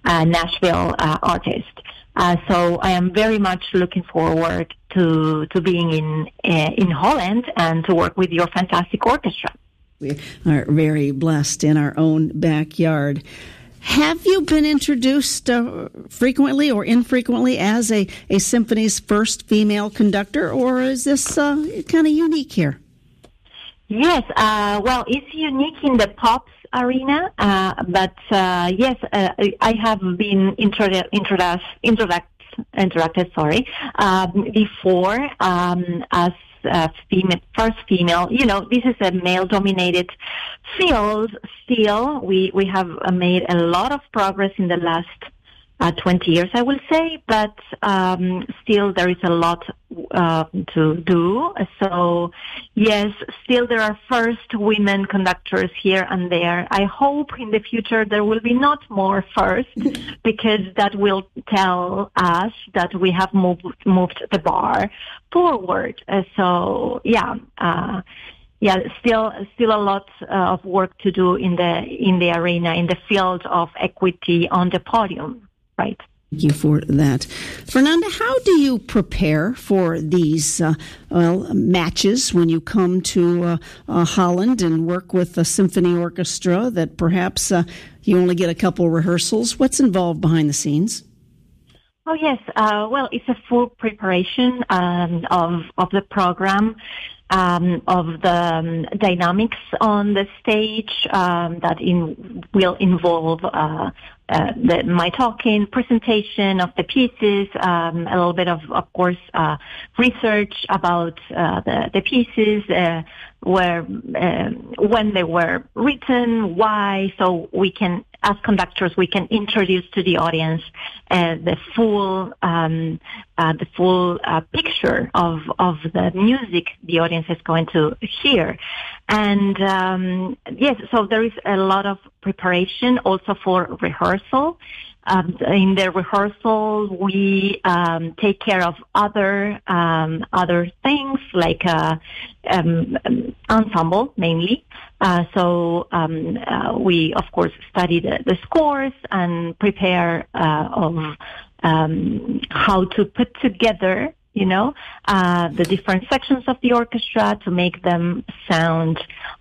Nashville artist. So I am very much looking forward to being in Holland and to work with your fantastic orchestra. We are very blessed in our own backyard. Have you been introduced frequently or infrequently as a symphony's first female conductor, or is this kind of unique here? Yes, well, it's unique in the pop arena, but yes, I have been interacted before as first female. You know, this is a male-dominated field. Still, we have made a lot of progress in the last 20 years, I will say, but still there is a lot to do. So, yes, still there are first women conductors here and there. I hope in the future there will be not more first, because that will tell us that we have moved the bar forward. So, yeah, still a lot of work to do in the arena, in the field of equity on the podium. Right. Thank you for that. Fernanda, how do you prepare for these matches when you come to Holland and work with a symphony orchestra that perhaps you only get a couple rehearsals? What's involved behind the scenes? Oh, yes. Well, it's a full preparation of the program. Of the dynamics on the stage that will involve my talking, presentation of the pieces, a little bit of course, research about the pieces, when they were written, why, so we can, as conductors, we can introduce to the audience the full picture of the music the audience is going to hear. And yes, so there is a lot of preparation also for rehearsal. In the rehearsal, we take care of other things like ensemble mainly. So we of course study the scores and prepare of how to put together, the different sections of the orchestra to make them sound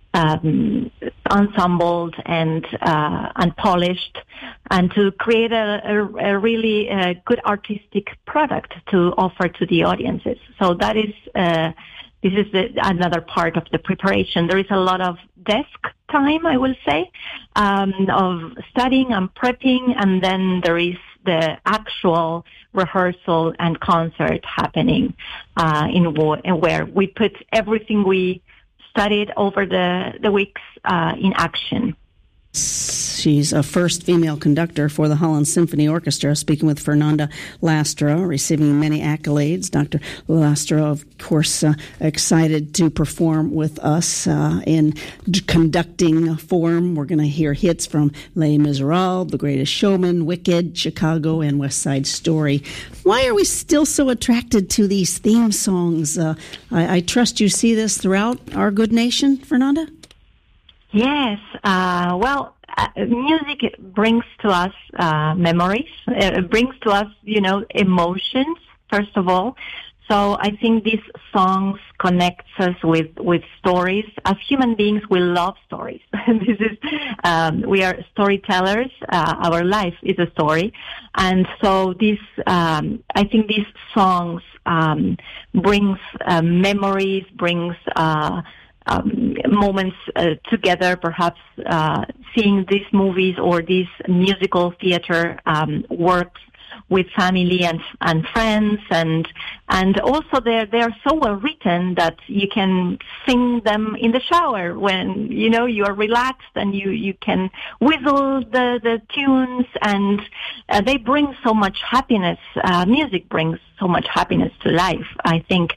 ensembled and polished, and to create a really good artistic product to offer to the audiences. So that is this is another part of the preparation. There is a lot of desk time, I will say, of studying and prepping, and then there is the actual rehearsal and concert happening where we put everything we studied over the weeks in action. She's a first female conductor for the Holland Symphony Orchestra, speaking with Fernanda Lastra, receiving many accolades. Dr. Lastra, of course, excited to perform with us in conducting form. We're going to hear hits from Les Miserables, The Greatest Showman, Wicked, Chicago, and West Side Story. Why are we still so attracted to these theme songs? I trust you see this throughout our good nation, Fernanda? Yes. Well, music brings to us memories. It brings to us, emotions, first of all. So I think these songs connect us with stories. As human beings, we love stories. We are storytellers. Our life is a story. And so I think these songs brings memories, brings moments together, perhaps seeing these movies or these musical theater works with family and friends, and also they're so well written that you can sing them in the shower when you are relaxed, and you can whistle the tunes, and they bring so much happiness. Music brings so much happiness to life, I think.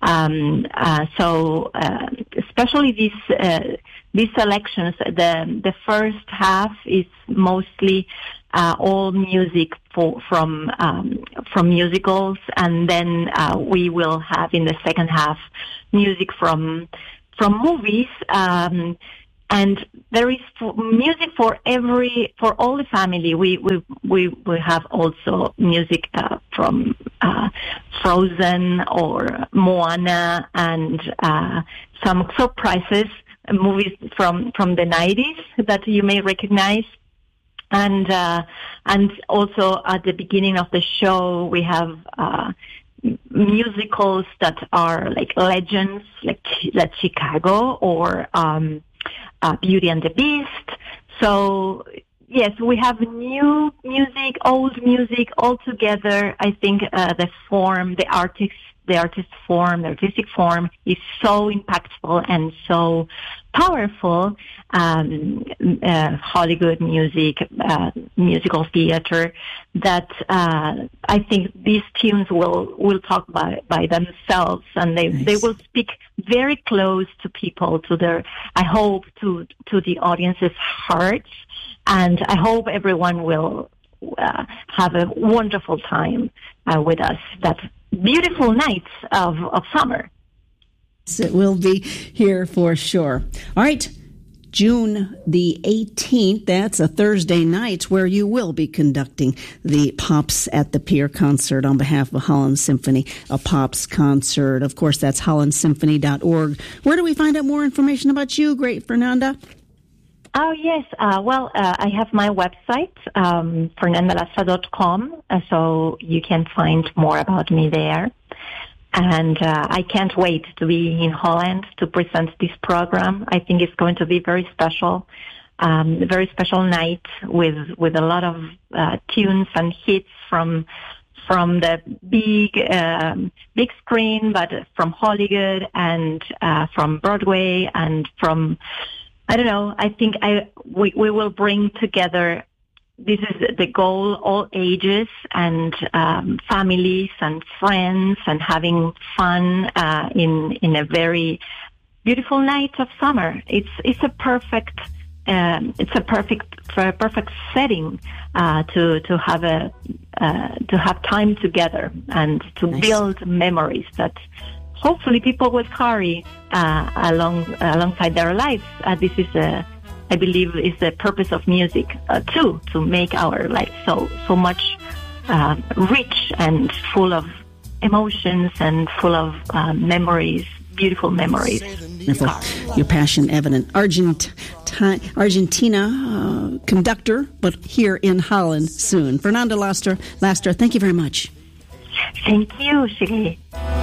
So especially these selections, the first half is mostly all music from musicals, and then we will have in the second half music from movies. and there is music for all the family. We have also music from Frozen or Moana, and some surprises, movies from the 90s that you may recognize. And also at the beginning of the show, we have musicals that are like legends, like Chicago or Beauty and the Beast. So yes, we have new music, old music, all together. I think the artistic form is so impactful and so powerful. Hollywood music, musical theater, that I think these tunes will talk by themselves, and they will speak very close to people, I hope to the audience's hearts, and I hope everyone will have a wonderful time with us that beautiful nights of summer. It will be here for sure. All right, June the 18th, that's a Thursday night, where you will be conducting the Pops at the Pier concert on behalf of Holland Symphony, a Pops concert. Of course, that's hollandsymphony.org. Where do we find out more information about you, great Fernanda? Oh, yes. I have my website, fernandalastra.com, so you can find more about me there. And I can't wait to be in Holland to present this program. I think it's going to be very special night with a lot of tunes and hits from the big screen, but from Hollywood and from Broadway and from, I don't know, I think we will bring together. This is the goal, all ages and families and friends, and having fun in a very beautiful night of summer. It's a perfect setting to have time together and to build memories that hopefully people will carry alongside their lives. This is I believe is the purpose of music too, to make our life so much rich and full of emotions and full of memories, beautiful memories. Wonderful. Your passion evident. Argentina conductor, but here in Holland soon. Fernanda Lastra, thank you very much. Thank you, Shirley.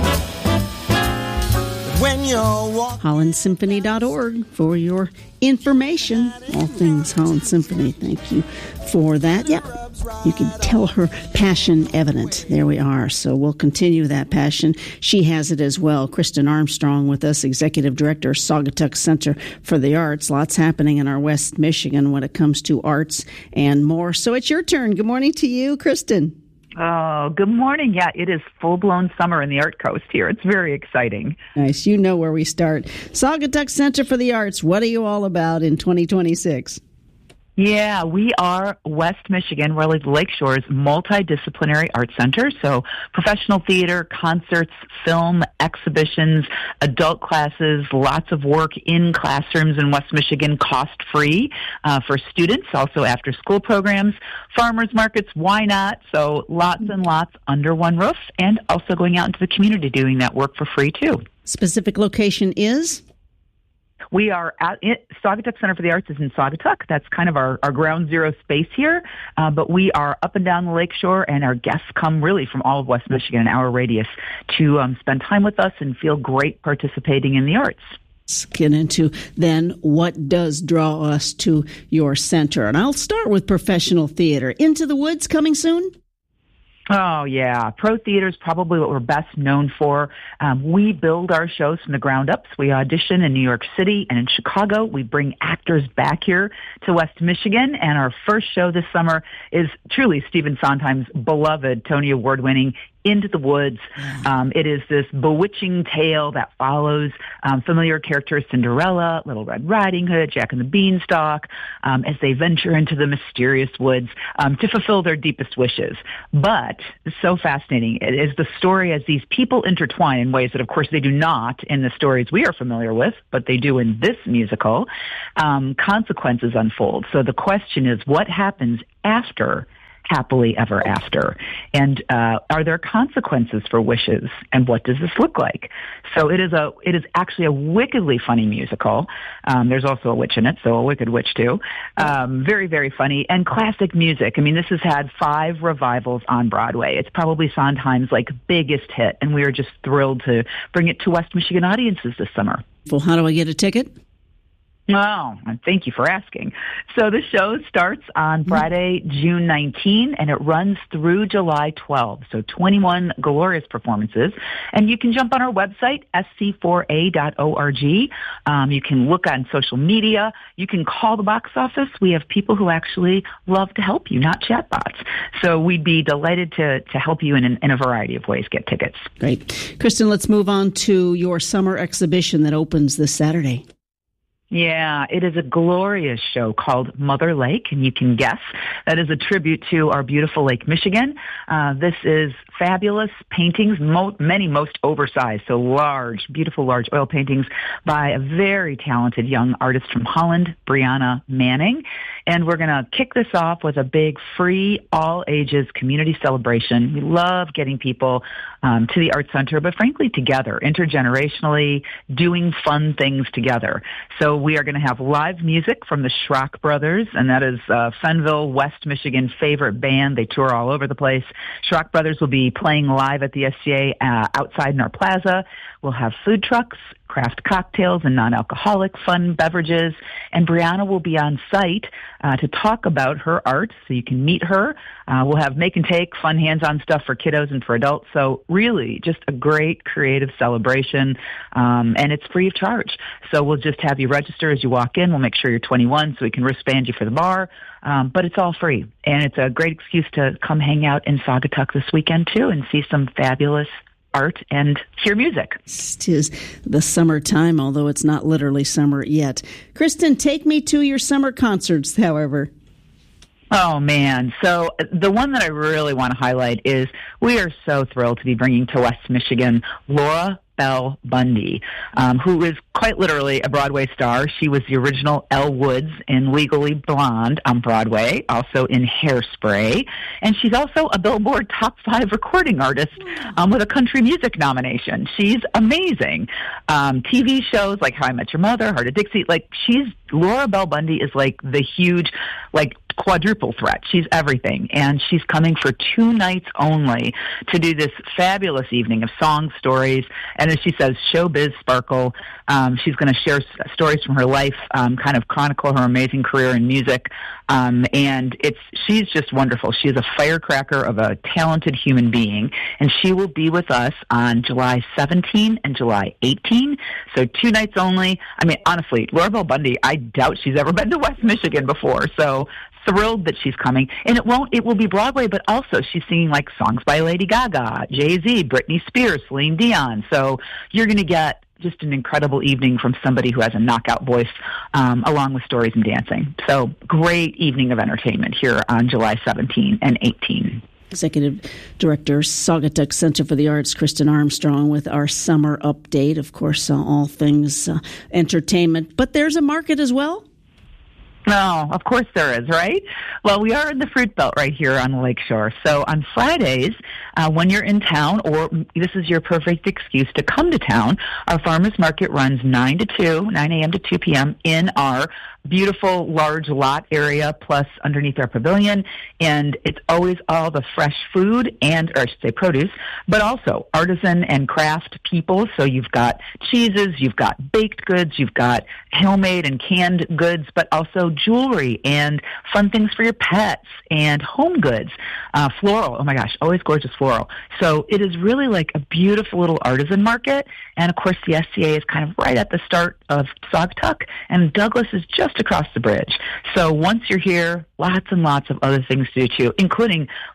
HollandSymphony.org for your information. All things Holland Symphony. Thank you for that. Yeah, you can tell her passion evident. There we are. So we'll continue that passion. She has it as well. Kristen Armstrong with us, Executive Director, Saugatuck Center for the Arts. Lots happening in our West Michigan when it comes to arts and more. So it's your turn. Good morning to you, Kristen. Oh, good morning. Yeah, it is full-blown summer in the Art Coast here. It's very exciting. Nice. You know where we start. Saugatuck Center for the Arts, what are you all about in 2026? Yeah, we are West Michigan, Raleigh Lakeshore's multidisciplinary art center. So professional theater, concerts, film, exhibitions, adult classes, lots of work in classrooms in West Michigan, cost-free for students, also after-school programs, farmers markets, why not? So lots and lots under one roof, and also going out into the community doing that work for free, too. Specific location is? We are at Saugatuck Center for the Arts is in Saugatuck. That's kind of our ground zero space here. But we are up and down the lakeshore, and our guests come really from all of West Michigan, an hour radius, to spend time with us and feel great participating in the arts. Let's get into then what does draw us to your center. And I'll start with professional theater. Into the Woods coming soon? Oh, yeah. Pro theater is probably what we're best known for. We build our shows from the ground up. So we audition in New York City and in Chicago. We bring actors back here to West Michigan. And our first show this summer is truly Stephen Sondheim's beloved Tony Award-winning into the woods. It is this bewitching tale that follows familiar characters Cinderella, Little Red Riding Hood, Jack and the Beanstalk, as they venture into the mysterious woods to fulfill their deepest wishes. But it's so fascinating. It is the story as these people intertwine in ways that, of course, they do not in the stories we are familiar with, but they do in this musical. Consequences unfold. So the question is, what happens after happily ever after? And are there consequences for wishes? And what does this look like? So it is actually a wickedly funny musical. There's also a witch in it, so a wicked witch too. Very, very funny and classic music. I mean, this has had 5 revivals on Broadway. It's probably Sondheim's biggest hit, and we are just thrilled to bring it to West Michigan audiences this summer. Well, how do I get a ticket? Oh, thank you for asking. So the show starts on Friday, June 19, and it runs through July 12. So 21 glorious performances. And you can jump on our website, sc4a.org. You can look on social media. You can call the box office. We have people who actually love to help you, not chatbots. So we'd be delighted to help you in a variety of ways get tickets. Great. Kristen, let's move on to your summer exhibition that opens this Saturday. Yeah, it is a glorious show called Mother Lake, and you can guess that is a tribute to our beautiful Lake Michigan. This is fabulous paintings, many most oversized, so large, beautiful large oil paintings by a very talented young artist from Holland, Brianna Manning. And we're going to kick this off with a big free all-ages community celebration. We love getting people to the Art Center, but frankly together, intergenerationally, doing fun things together. So we are going to have live music from the Schrock Brothers, and that is Fenville, West Michigan favorite band. They tour all over the place. Schrock Brothers will be playing live at the SCA outside in our plaza. We'll have food trucks, craft cocktails, and non-alcoholic fun beverages. And Brianna will be on site to talk about her art, so you can meet her. We'll have make and take, fun hands-on stuff for kiddos and for adults. So really just a great creative celebration, and it's free of charge. So we'll just have you register as you walk in. We'll make sure you're 21 so we can wristband you for the bar. But it's all free, and it's a great excuse to come hang out in Saugatuck this weekend, too, and see some fabulous art and hear music. It is the summertime, although it's not literally summer yet. Kristen, take me to your summer concerts, however. Oh, man. So the one that I really want to highlight is we are so thrilled to be bringing to West Michigan Laura Bell Bundy, who is quite literally a Broadway star. She was the original Elle Woods in Legally Blonde on Broadway, also in Hairspray. And she's also a Billboard Top 5 recording artist with a country music nomination. She's amazing. TV shows like How I Met Your Mother, Heart of Dixie, Laura Bell Bundy is the huge, quadruple threat. She's everything. And she's coming for 2 nights only to do this fabulous evening of songs, stories, and as she says, showbiz sparkle. She's going to share stories from her life, kind of chronicle her amazing career in music. And she's just wonderful. She is a firecracker of a talented human being. And she will be with us on July 17 and July 18. So 2 nights only. I mean, honestly, Laura Bell Bundy, I doubt she's ever been to West Michigan before. So thrilled that she's coming. And it will be Broadway, but also she's singing songs by Lady Gaga, Jay-Z, Britney Spears, Celine Dion. So you're going to get just an incredible evening from somebody who has a knockout voice, along with stories and dancing. So great evening of entertainment here on July 17 and 18. Executive Director, Saugatuck Center for the Arts, Kristen Armstrong, with our summer update. Of course, all things entertainment. But there's a market as well? No, of course there is, right? Well, we are in the Fruit Belt right here on the Lakeshore. So on Fridays, when you're in town, or this is your perfect excuse to come to town, our farmers market runs 9 a.m. to 2 p.m. in our beautiful large lot area, plus underneath our pavilion. And it's always all the fresh food or I should say produce, but also artisan and craft people. So you've got cheeses, you've got baked goods, you've got homemade and canned goods, but also jewelry and fun things for your pets and home goods. Floral, oh my gosh, always gorgeous floral. So it is really a beautiful little artisan market. And of course, the SCA is kind of right at the start of Saugatuck, and Douglas is just across the bridge. So once you're here, lots and lots of other things to do too, including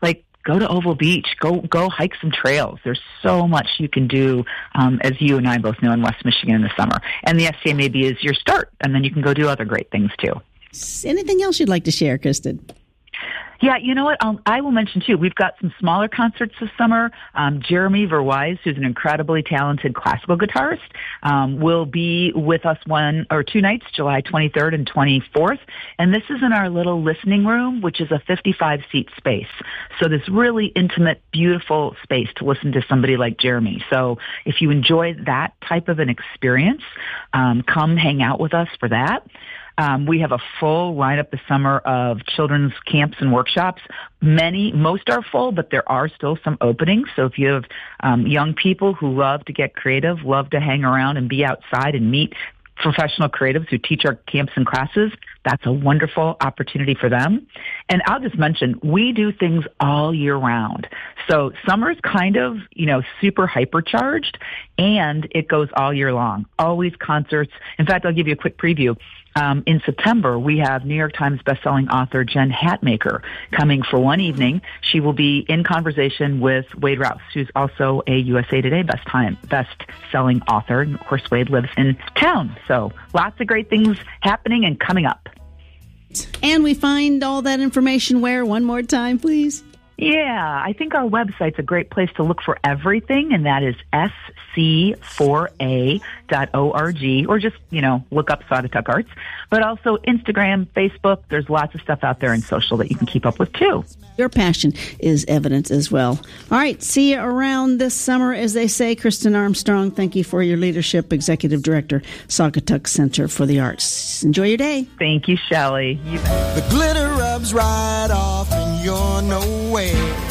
go to Oval Beach, go hike some trails. There's so much you can do, as you and I both know, in West Michigan in the summer. And the SCA maybe is your start, and then you can go do other great things too. Anything else you'd like to share, Kristen? Yeah, you know what? I will mention, too, we've got some smaller concerts this summer. Jeremy Verwise, who's an incredibly talented classical guitarist, will be with us 1 or 2 nights, July 23rd and 24th. And this is in our little listening room, which is a 55-seat space. So this really intimate, beautiful space to listen to somebody like Jeremy. So if you enjoy that type of an experience, come hang out with us for that. We have a full lineup this summer of children's camps and workshops. Most are full, but there are still some openings. So if you have young people who love to get creative, love to hang around and be outside and meet professional creatives who teach our camps and classes, that's a wonderful opportunity for them. And I'll just mention, we do things all year round. So summer's kind of, super hypercharged, and it goes all year long. Always concerts. In fact, I'll give you a quick preview. In September, we have New York Times bestselling author Jen Hatmaker coming for one evening. She will be in conversation with Wade Rouse, who's also a USA Today best-selling author. And of course, Wade lives in town. So lots of great things happening and coming up. And we find all that information where? One more time, please. Yeah, I think our website's a great place to look for everything, and that is sc4a.org, or just, look up Saugatuck Arts. But also Instagram, Facebook, there's lots of stuff out there in social that you can keep up with, too. Your passion is evident as well. All right, see you around this summer, as they say. Kristen Armstrong, thank you for your leadership, Executive Director, Saugatuck Center for the Arts. Enjoy your day. Thank you, Shelley. The glitter rubs right off and you're nowhere.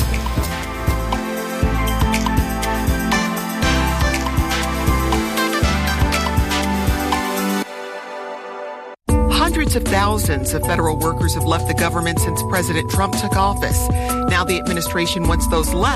Hundreds of thousands of federal workers have left the government since President Trump took office. Now the administration wants those left